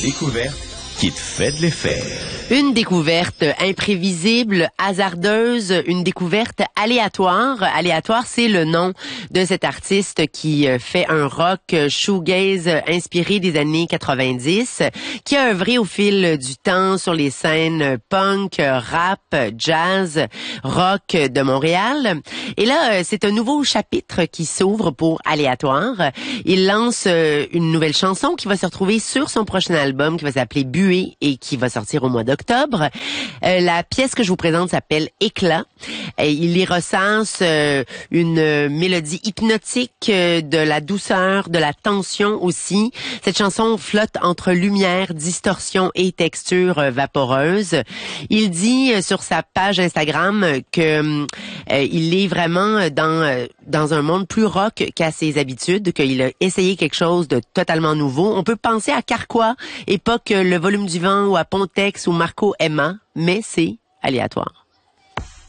découverte qui te fait de l'effet. Une découverte imprévisible, hasardeuse, une découverte aléatoire. Aléatoire, c'est le nom de cet artiste qui fait un rock shoegaze inspiré des années 90, qui a œuvré au fil du temps sur les scènes punk, rap, jazz, rock de Montréal. Et là, c'est un nouveau chapitre qui s'ouvre pour Aléatoire. Il lance une nouvelle chanson qui va se retrouver sur son prochain album qui va s'appeler Buée et qui va sortir au mois d'octobre. La pièce que je vous présente s'appelle Éclat. Il y recense une mélodie hypnotique, de la douceur, de la tension aussi. Cette chanson flotte entre lumière, distorsion et texture vaporeuse. Il dit sur sa page Instagram que il est vraiment dans un monde plus rock qu'à ses habitudes, qu'il a essayé quelque chose de totalement nouveau. On peut penser à Carquois, époque Le Volume du Vent, ou à Pontex ou Marco Emma, mais c'est aléatoire.